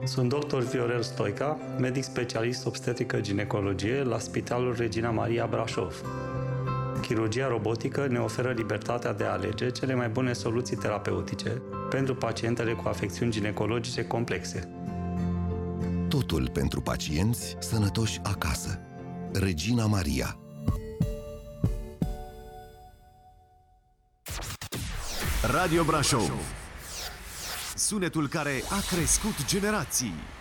Sunt dr. Viorel Stoica, medic specialist obstetrică-ginecologie la Spitalul Regina Maria Brașov. Chirurgia robotică ne oferă libertatea de a alege cele mai bune soluții terapeutice pentru pacientele cu afecțiuni ginecologice complexe. Totul pentru pacienți sănătoși acasă. Regina Maria. Radio Brașov. Sunetul care a crescut generații.